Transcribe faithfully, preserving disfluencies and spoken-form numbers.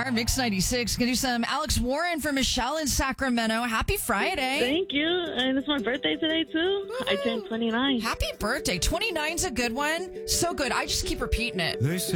are. Mix ninety-six. Gonna do some Alex Warren for Michelle in Sacramento. Happy Friday. Thank you. And it's my birthday today, too. Woo-hoo. I turned twenty-nine. Happy birthday. twenty-nine's a good one. So good. I just keep repeating it. They say